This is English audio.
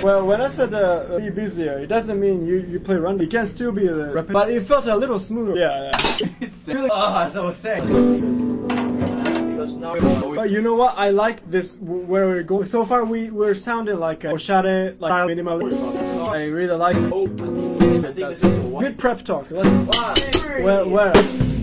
Well, when I said be busier, it doesn't mean you play random. You can still be rapid, but it felt a little smoother. Yeah. It's really, as I was saying. But you know what? I like this where we're going. So far, we're sounding like a oshare, like style minimal. I really like it. I think this is Good prep talk. Well,